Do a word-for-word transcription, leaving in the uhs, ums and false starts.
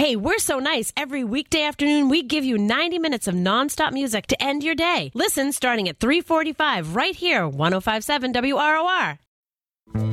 Hey, we're so nice. Every weekday afternoon, we give you ninety minutes of nonstop music to end your day. Listen starting at three forty-five right here, one oh five point seven W R O R.